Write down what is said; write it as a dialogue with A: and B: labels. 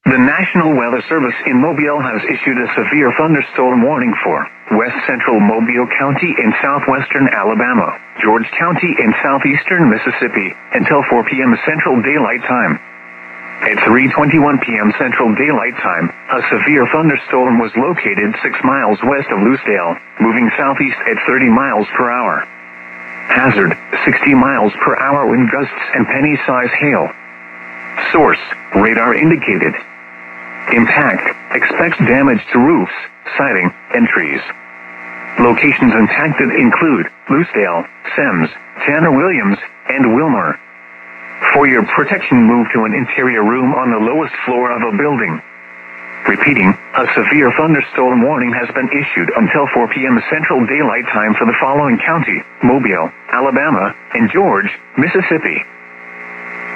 A: The National Weather Service in Mobile has issued a severe thunderstorm warning for west central Mobile County in southwestern Alabama, George County in southeastern Mississippi, until 4 p.m. Central Daylight Time. At 3:21 p.m. Central Daylight Time, a severe thunderstorm was located 6 miles west of Lucedale, moving southeast at 30 miles per hour. Hazard, 60 miles per hour wind gusts and penny-size hail. Source, radar indicated. Impact, expects damage to roofs, siding, and trees. Locations impacted include Lucedale, Semmes, Tanner Williams, and Wilmer. For your protection, move to an interior room on the lowest floor of a building. Repeating, a severe thunderstorm warning has been issued until 4 p.m. Central Daylight Time for the following county: Mobile, Alabama, and George, Mississippi.